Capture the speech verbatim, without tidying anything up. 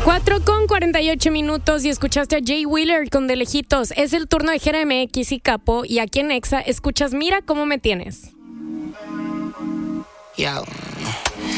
cuatro con cuarenta y ocho minutos y escuchaste a Jay Wheeler con De Lejitos. Es el turno de Jera M X y Capo, y aquí en Exa escuchas Mira Cómo Me Tienes. Yo.